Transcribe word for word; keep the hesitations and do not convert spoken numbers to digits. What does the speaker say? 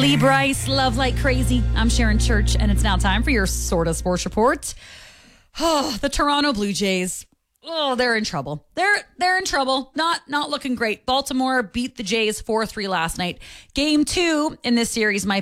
Lee Bryce, Love Like Crazy. I'm Sharon Church, and it's now time for your Sorta Sports Report. Oh, the Toronto Blue Jays. Oh, they're in trouble. They're they're in trouble. Not not looking great. Baltimore beat the Jays four three last night. Game two in this series might